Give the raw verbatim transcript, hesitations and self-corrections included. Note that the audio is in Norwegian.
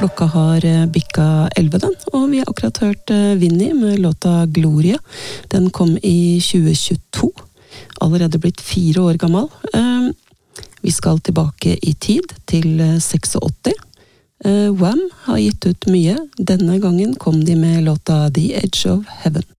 klokka har bikka elleve den, og vi har akkurat hørt Vinnie med låta Gloria. Den kom i tjue tjueto, allerede blitt fire år gammel. Vi skal tilbake i tid, til åttiseks. Wham har gitt ut mye. Denne gangen kom de med låta The Edge of Heaven.